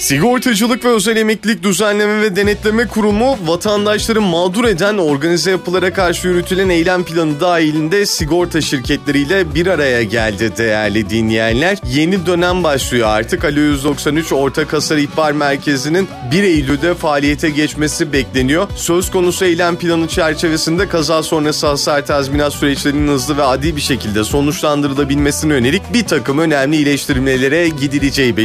Sigortacılık ve Özel Emeklilik Düzenleme ve Denetleme Kurumu, vatandaşları mağdur eden organize yapılara karşı yürütülen eylem planı dahilinde sigorta şirketleriyle bir araya geldi değerli dinleyenler. Yeni dönem başlıyor artık. Alo 193 Ortak Hasar İhbar Merkezi'nin 1 Eylül'de faaliyete geçmesi bekleniyor. Söz konusu eylem planı çerçevesinde kaza sonrası hasar tazminat süreçlerinin hızlı ve adil bir şekilde sonuçlandırılabilmesine yönelik bir takım önemli iyileştirmelere gidileceği belirtiliyor.